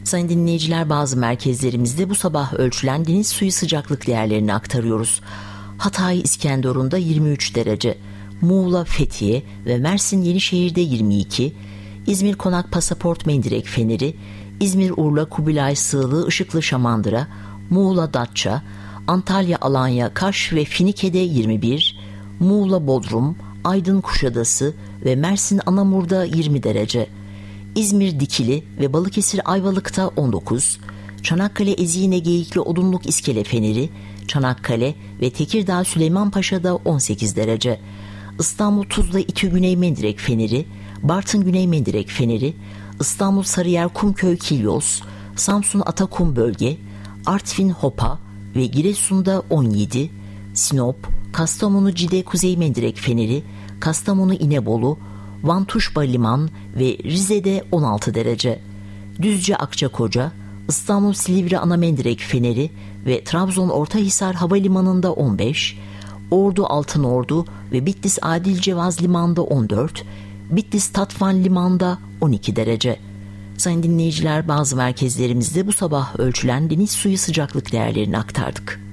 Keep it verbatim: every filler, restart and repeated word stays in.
Sayın dinleyiciler, bazı merkezlerimizde bu sabah ölçülen deniz suyu sıcaklık değerlerini aktarıyoruz. Hatay İskenderun'da yirmi üç derece, Muğla, Fethiye ve Mersin Yenişehir'de yirmi iki, İzmir Konak Pasaport Mendirek Feneri, İzmir Urla Kubilay Sığlı Işıklı Şamandıra, Muğla Datça, Antalya Alanya Kaş ve Finike'de yirmi bir, Muğla Bodrum, Aydın Kuşadası ve Mersin Anamur'da yirmi derece, İzmir Dikili ve Balıkesir Ayvalık'ta on dokuz, Çanakkale Ezine Geyikli Odunluk İskele Feneri, Çanakkale ve Tekirdağ Süleymanpaşa'da on sekiz derece, İstanbul Tuzla İTÜ Güney Mendirek Feneri, Bartın Güney Mendirek Feneri, İstanbul Sarıyer Kumköy Kilyos, Samsun Atakum Bölge, Artvin Hopa ve Giresun'da on yedi, Sinop, Kastamonu Cide Kuzey Mendirek Feneri, Kastamonu İnebolu, Van Tuşba Liman ve Rize'de on altı derece, Düzce Akçakoca, İstanbul Silivri Ana Mendirek Feneri ve Trabzon Ortahisar Havalimanı'nda on beş, Ordu Altınordu ve Bitlis Adil Cevaz Limanı'nda on dört, Bitlis Tatvan Limanı'nda on iki derece. Sayın dinleyiciler, bazı merkezlerimizde bu sabah ölçülen deniz suyu sıcaklık değerlerini aktardık.